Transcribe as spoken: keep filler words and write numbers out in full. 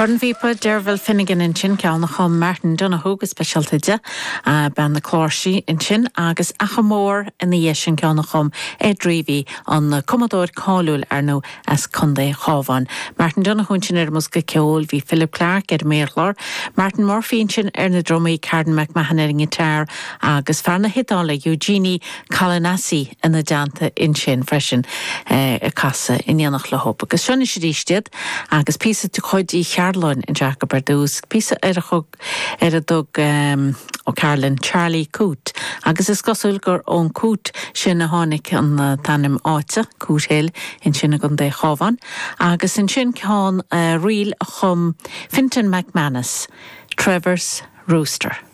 Corn Vipa, Derval Finnegan in Chin, Calnachom Martin Donohoe, specialty, uh, Ban the Clorshi in Chin, Agus Achamore in the Yeshin Calnachom, Edrivi on the Commodore Callul Arno as Conde Hovan. Martin Donohoe Chin Ermuska Keol, V. Philip Clark, Ed Meirlor, Martin Murphy Chin, Erna Drummy, Carden McMahon Guitar, Agus Farna Hitala, Eugenie Calanasi in the Janta in Chin, freshen a casa in Yanach Lahop. Agus Shoni Shadished, Agus Pisa to Kodi Charlon in Jacob Berdus, Pisa Erachog Eradog um o Carlin Charlie Coot, Agus is Gosulgur on Coot, Shinna Honik on the Tanim Ota, Coot Hill in Shinnagunde Hovan, Agus in Shin Khan uh, Real Hum Finton McManus, Trevor's Rooster.